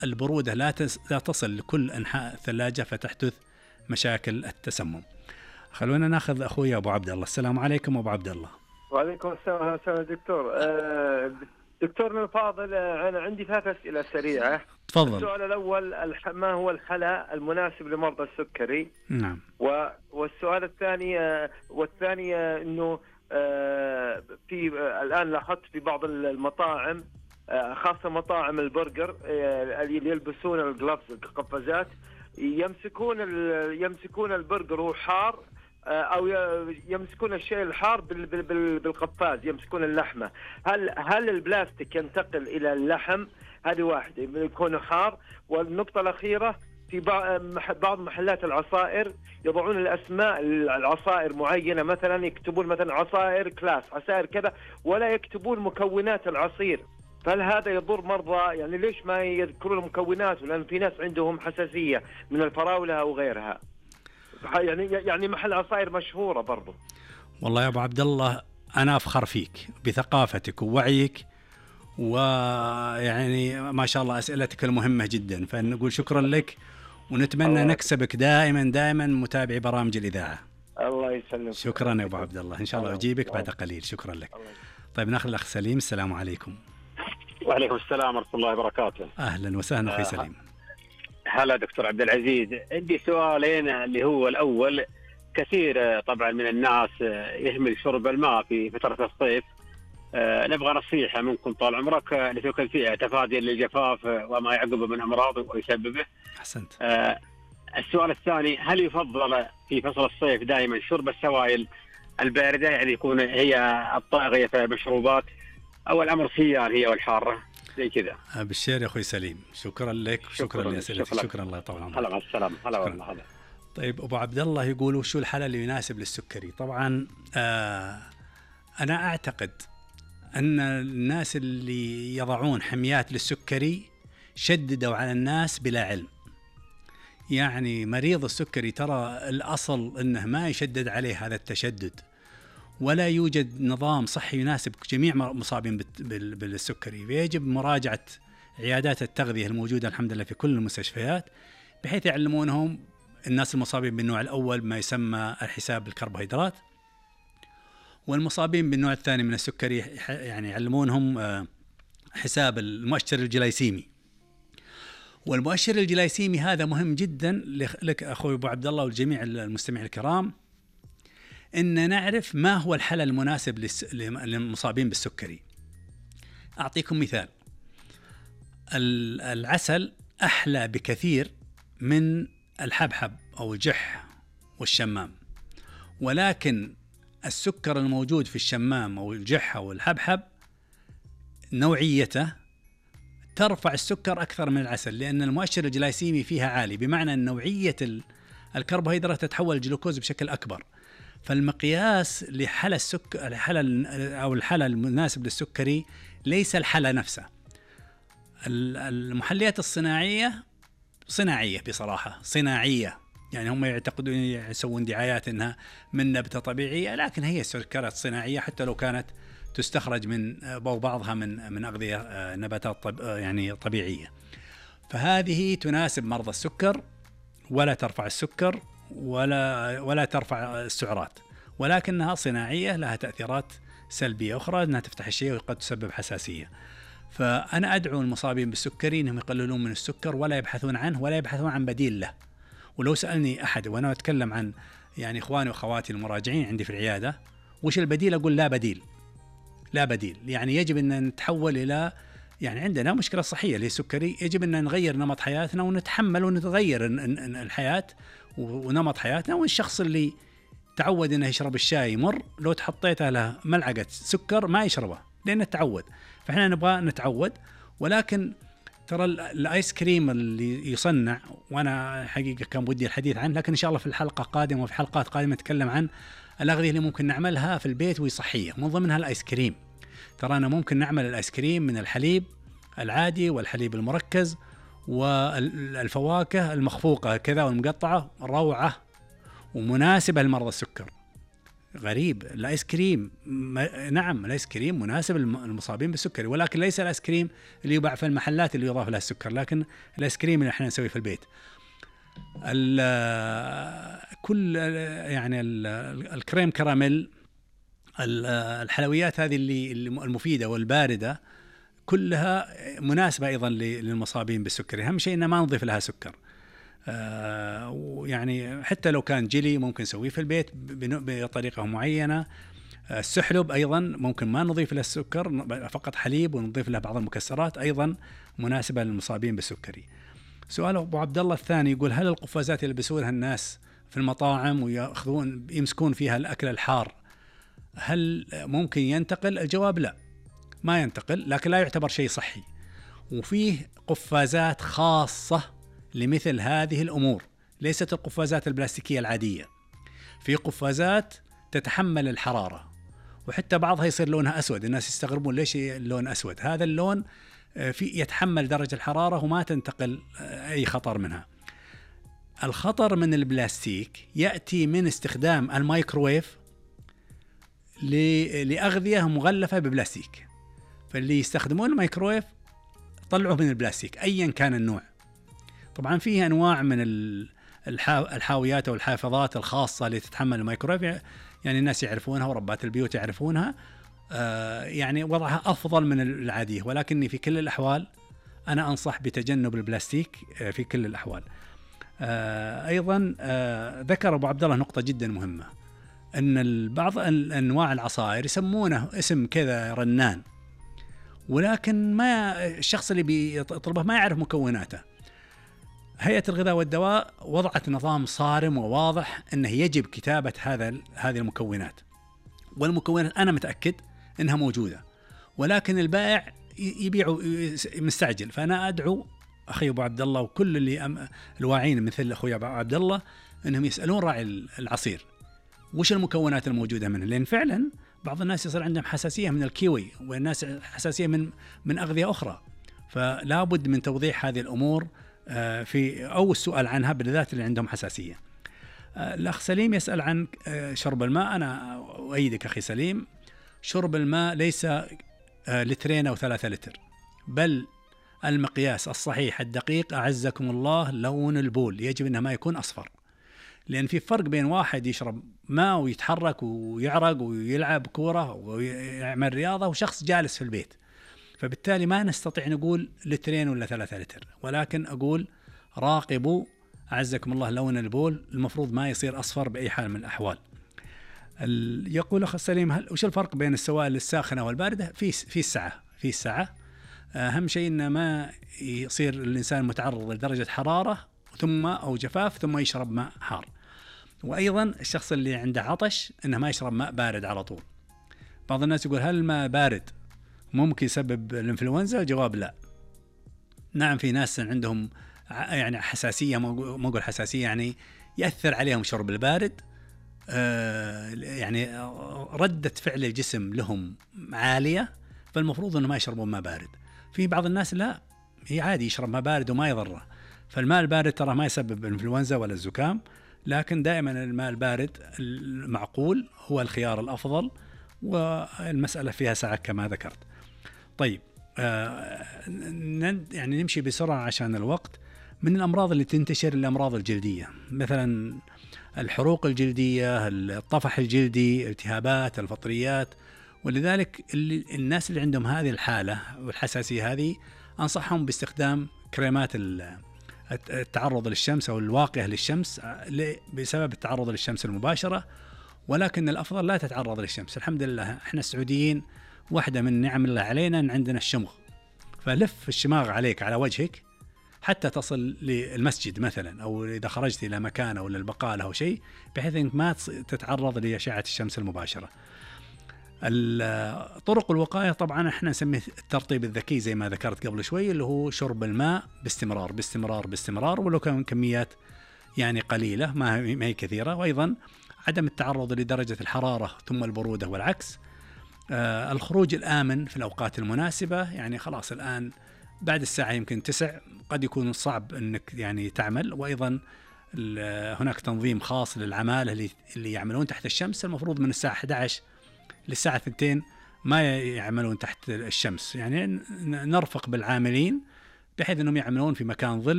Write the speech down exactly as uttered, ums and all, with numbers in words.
البرودة لا لا تصل لكل أنحاء الثلاجة فتحدث مشاكل التسمم. خلونا ناخذ أخوي أبو عبد الله. السلام عليكم أبو عبد الله. وعليكم السلام ورحمة دكتور. أه دكتورنا الفاضل، أنا عندي ثلاث أسئلة سريعة. تفضل. السؤال الأول، ما هو الحلا المناسب لمرضى السكري؟ نعم. والسؤال الثاني والثاني إنه أه في الآن لاحظت في بعض المطاعم، خاصة مطاعم البرجر، اللي يلبسون الجلافز القفازات، يمسكون يمسكون البرجر وهو حار، أو يمسكون الشيء الحار بالقفاز، يمسكون اللحمة. هل هل البلاستيك ينتقل إلى اللحم؟ هذه واحدة، يكون حار. والنقطة الأخيرة، في بعض محلات العصائر يضعون الأسماء العصائر معينة، مثلا يكتبون مثلا عصائر كلاس، عصائر كذا، ولا يكتبون مكونات العصير. فهل هذا يضر مرضى؟ يعني ليش ما يذكرون المكونات؟ لأن في ناس عندهم حساسية من الفراولة أو غيرها. يعني يعني محل عصائر مشهورة برضو. والله يا أبو عبد الله، أنا أفخر فيك بثقافتك ووعيك، ويعني ما شاء الله أسئلتك المهمة جدا، فنقول شكرا لك، ونتمنى نكسبك دائما دائما متابعي برامج الإذاعة. الله يسلمك. شكرا يا أبو عبد الله، إن شاء الله أجيبك بعد قليل. شكرا لك. طيب ناخذ الأخ سليم. السلام عليكم. وعليكم السلام ورحمة الله وبركاته. أهلا وسهلا أخي سليم. هلا دكتور عبد العزيز، عندي سؤالين. اللي هو الأول، كثير طبعا من الناس يهمل شرب الماء في فترة الصيف. أه نبغى نصيحة منكم طال عمرك لتلك الفئة تفاديا للجفاف وما يعقبه من أمراض ويسببه. أحسنت. أه السؤال الثاني، هل يفضل في فصل الصيف دائما شرب السوائل الباردة، يعني يكون هي الطاغية في المشروبات، أو الأمر سيان هي والحارة زي كذا؟ بالشير يا أخوي سليم، شكرا لك وشكرا لأسئلتك. شكرا, شكرا الله طبعا. هلا مع السلامة. هلا والله. هلا. طيب أبو عبد الله يقولوا شو الحل اللي يناسب للسكري؟ طبعا آه أنا أعتقد أن الناس اللي يضعون حميات للسكري شددوا على الناس بلا علم. يعني مريض السكري ترى الأصل أنه ما يشدد عليه هذا التشدد، ولا يوجد نظام صحي يناسب جميع مصابين بالسكري. فيجب مراجعة عيادات التغذية الموجودة الحمد لله في كل المستشفيات، بحيث يعلمونهم الناس المصابين بالنوع الأول ما يسمى الحساب الكربوهيدرات، والمصابين بالنوع الثاني من السكري يعني يعلمونهم حساب المؤشر الجلايسيمي. والمؤشر الجلايسيمي هذا مهم جدا لك أخوي أبو عبد الله والجميع المستمعين الكرام، إن نعرف ما هو الحل المناسب للمصابين بالسكري. أعطيكم مثال، العسل أحلى بكثير من الحبحب أو الجح والشمام، ولكن السكر الموجود في الشمام أو الجح أو الحبحب نوعيته ترفع السكر أكثر من العسل، لأن المؤشر الجلايسيمي فيها عالي، بمعنى أن نوعية الكربوهيدرات تتحول الجلوكوز بشكل أكبر. فالمقياس لحالة السكر الحالة أو الحالة المناسب للسكري ليس الحالة نفسها. المحليات الصناعية صناعية بصراحة صناعية، يعني هم يعتقدون يسوون دعايات إنها من نبتة طبيعية، لكن هي سكريات صناعية حتى لو كانت تستخرج من أو بعضها من من أغذية نباتات طب يعني طبيعية. فهذه تناسب مرضى السكر، ولا ترفع السكر ولا ولا ترفع السعرات، ولكنها صناعية لها تأثيرات سلبية أخرى، أنها تفتح الشيء وقد تسبب حساسية. فأنا أدعو المصابين بالسكري أنهم يقللون من السكر ولا يبحثون عنه ولا يبحثون عن بديل له. ولو سألني أحد وأنا أتكلم عن يعني إخواني وأخواتي المراجعين عندي في العيادة وش البديل، أقول لا بديل، لا بديل. يعني يجب أن نتحول إلى يعني عندنا مشكلة صحية للسكري، يجب أن نغير نمط حياتنا ونتحمل ونتغير الحياة ونمط حياتنا. والشخص اللي تعود أنه يشرب الشاي مر، لو تحطيته له ملعقة سكر ما يشربه لأنه تعود. فإحنا نبغى نتعود. ولكن ترى الآيس كريم اللي يصنع، وأنا حقيقة كان بدي الحديث عنه، لكن إن شاء الله في الحلقة قادمة وفي حلقات قادمة نتكلم عن الأغذية اللي ممكن نعملها في البيت وصحية، من ضمنها الآيس كريم. ترى أنا ممكن نعمل الآيس كريم من الحليب العادي والحليب المركز والفواكه المخفوقة كذا والمقطعة، روعة ومناسبة لمرضى السكر. غريب. الايس كريم نعم الايس كريم مناسب للمصابين بالسكري، ولكن ليس الايس كريم اللي يباع في المحلات اللي يضاف لها السكر، لكن الايس كريم اللي احنا نسويه في البيت. كل يعني الكريم كراميل، الحلويات هذه اللي المفيدة والباردة كلها مناسبة أيضا للمصابين بالسكري. أهم شيء إن ما نضيف لها سكر. آه يعني حتى لو كان جيلي ممكن نسويه في البيت بطريقة معينة. السحلب أيضا ممكن ما نضيف له السكر، فقط حليب ونضيف له بعض المكسرات، أيضا مناسبة للمصابين بالسكري. سؤال أبو عبد الله الثاني يقول: هل القفازات اللي بيسوونها الناس في المطاعم ويأخذون يمسكون فيها الأكل الحار هل ممكن ينتقل؟ الجواب لا، ما ينتقل، لكن لا يعتبر شيء صحي. وفيه قفازات خاصة لمثل هذه الأمور، ليست القفازات البلاستيكية العادية. في قفازات تتحمل الحرارة، وحتى بعضها يصير لونها أسود، الناس يستغربون ليش اللون أسود. هذا اللون في يتحمل درجة الحرارة وما تنتقل أي خطر منها. الخطر من البلاستيك يأتي من استخدام الميكروويف لأغذية مغلفة ببلاستيك. فاللي يستخدمون الميكروويف طلعوا من البلاستيك أيا كان النوع. طبعا فيه أنواع من الحاويات أو الحافظات الخاصة اللي تتحمل الميكروويف، يعني الناس يعرفونها وربات البيوت يعرفونها، آه يعني وضعها أفضل من العادية، ولكني في كل الأحوال أنا أنصح بتجنب البلاستيك آه في كل الأحوال. آه أيضا آه ذكر أبو عبد الله نقطة جدا مهمة، أن بعض أنواع العصائر يسمونه اسم كذا رنان، ولكن ما الشخص اللي بيطلبه ما يعرف مكوناته. هيئة الغذاء والدواء وضعت نظام صارم وواضح أنه يجب كتابة هذا هذه المكونات، والمكونات أنا متأكد أنها موجودة، ولكن البائع يبيع مستعجل. فأنا أدعو أخي أبو عبد الله وكل اللي الواعين مثل أخوي أبو عبد الله أنهم يسألون راعي العصير وش المكونات الموجودة منه، لأن فعلا بعض الناس يصير عندهم حساسية من الكيوي، والناس حساسية من من أغذية أخرى. فلا بد من توضيح هذه الأمور في أو السؤال عنها بالذات اللي عندهم حساسية. الأخ سليم يسأل عن شرب الماء. أنا أؤيدك أخي سليم، شرب الماء ليس لترين أو ثلاثة لتر، بل المقياس الصحيح الدقيق أعزكم الله لون البول يجب أنه ما يكون أصفر، لأن في فرق بين واحد يشرب ماء ويتحرك ويعرق ويلعب كورة ويعمل رياضة وشخص جالس في البيت. فبالتالي ما نستطيع نقول لترين ولا ثلاثة لتر، ولكن أقول راقبوا أعزكم الله لون البول، المفروض ما يصير أصفر بأي حال من الأحوال. يقول أخ سليم: هل وش الفرق بين السوائل الساخنة والباردة؟ في في السعة في السعة أهم شيء إن ما يصير الإنسان متعرض لدرجة حرارة ثم أو جفاف ثم يشرب ماء حار. وأيضا الشخص اللي عنده عطش إنه ما يشرب ماء بارد على طول. بعض الناس يقول: هل الماء بارد ممكن يسبب الإنفلونزا؟ الجواب لا. نعم في ناس عندهم يعني حساسية، ما أقول حساسية يعني يأثر عليهم شرب البارد، آه يعني ردة فعل الجسم لهم عالية، فالمفروض إنه ما يشربون ماء بارد. في بعض الناس لا، هي عادي يشرب ماء بارد وما يضره. فالماء البارد ترى ما يسبب الإنفلونزا ولا الزكام، لكن دائما الماء البارد المعقول هو الخيار الأفضل، والمسألة فيها سعة كما ذكرت. طيب آه يعني نمشي بسرعة عشان الوقت. من الأمراض اللي تنتشر الأمراض الجلدية، مثلا الحروق الجلدية، الطفح الجلدي، التهابات، الفطريات. ولذلك اللي الناس اللي عندهم هذه الحالة والحساسية هذه أنصحهم باستخدام كريمات التعرض للشمس أو الواقية للشمس بسبب التعرض للشمس المباشرة، ولكن الأفضل لا تتعرض للشمس. الحمد لله إحنا السعوديين واحدة من نعم الله علينا أن عندنا الشمغ، فلف الشماغ عليك على وجهك حتى تصل للمسجد مثلا، أو إذا خرجت إلى مكان أو للبقالة أو شيء، بحيث أنك ما تتعرض لأشعة الشمس المباشرة. طرق الوقاية طبعا احنا نسميه الترطيب الذكي زي ما ذكرت قبل شوي، اللي هو شرب الماء باستمرار باستمرار باستمرار، ولو كان كميات يعني قليلة ما هي كثيرة. وأيضا عدم التعرض لدرجة الحرارة ثم البرودة والعكس. آه الخروج الآمن في الأوقات المناسبة، يعني خلاص الآن بعد الساعة يمكن تسع قد يكون صعب أنك يعني تعمل. وأيضا هناك تنظيم خاص للعمالة اللي اللي يعملون تحت الشمس. المفروض من الساعة إحدى عشر للساعة اثنتين ما يعملون تحت الشمس، يعني نرفق بالعاملين بحيث أنهم يعملون في مكان ظل